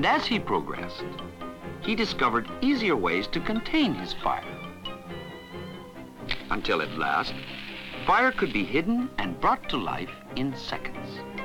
And as he progressed, he discovered easier ways to contain his fire. Until at last, fire could be hidden and brought to life in seconds.